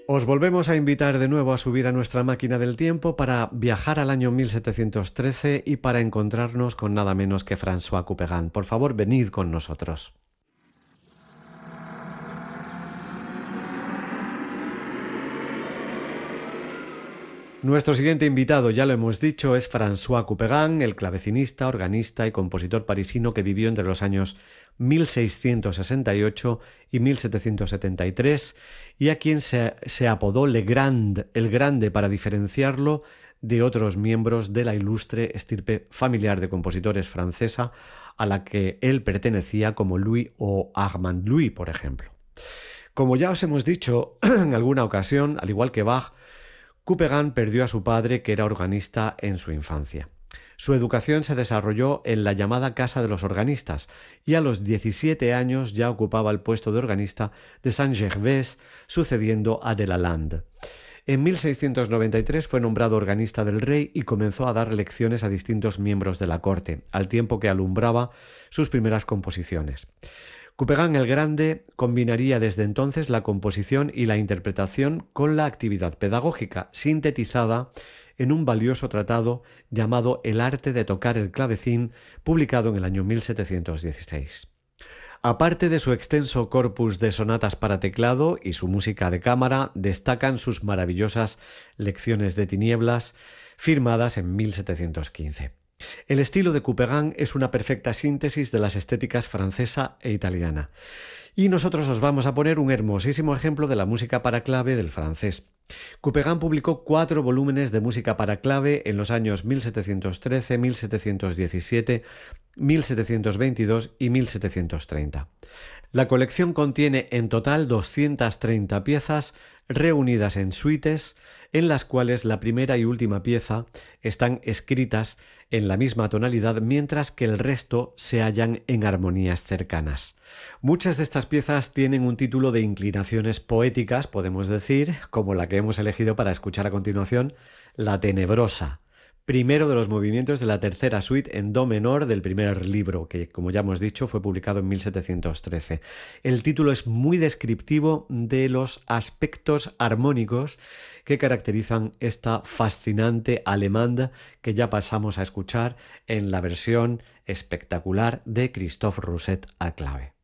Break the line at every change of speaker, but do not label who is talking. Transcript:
Os volvemos a invitar de nuevo a subir a nuestra máquina del tiempo para viajar al año 1713 y para encontrarnos con nada menos que François Couperin. Por favor, venid con nosotros. Nuestro siguiente invitado, ya lo hemos dicho, es François Couperin, el clavecinista, organista y compositor parisino que vivió entre los años 1668 y 1773 y a quien se apodó Le Grand, el Grande, para diferenciarlo de otros miembros de la ilustre estirpe familiar de compositores francesa a la que él pertenecía, como Louis o Armand Louis, por ejemplo. Como ya os hemos dicho en alguna ocasión, al igual que Bach, Couperin perdió a su padre, que era organista, en su infancia. Su educación se desarrolló en la llamada Casa de los Organistas y a los 17 años ya ocupaba el puesto de organista de Saint-Gervais, sucediendo a Delalande. En 1693 fue nombrado organista del rey y comenzó a dar lecciones a distintos miembros de la corte, al tiempo que alumbraba sus primeras composiciones. Couperin el Grande combinaría desde entonces la composición y la interpretación con la actividad pedagógica, sintetizada en un valioso tratado llamado El arte de tocar el clavecín, publicado en el año 1716. Aparte de su extenso corpus de sonatas para teclado y su música de cámara, destacan sus maravillosas lecciones de tinieblas, firmadas en 1715. El estilo de Couperin es una perfecta síntesis de las estéticas francesa e italiana. Y nosotros os vamos a poner un hermosísimo ejemplo de la música para clave del francés. Couperin publicó 4 volúmenes de música para clave en los años 1713, 1717, 1722 y 1730. La colección contiene en total 230 piezas reunidas en suites, en las cuales la primera y última pieza están escritas en la misma tonalidad, mientras que el resto se hallan en armonías cercanas. Muchas de estas piezas tienen un título de inclinaciones poéticas, podemos decir, como la que hemos elegido para escuchar a continuación, La Tenebrosa, primero de los movimientos de la tercera suite en do menor del primer libro, que, como ya hemos dicho, fue publicado en 1713. El título es muy descriptivo de los aspectos armónicos que caracterizan esta fascinante alemanda que ya pasamos a escuchar en la versión espectacular de Christophe Rousset al clave.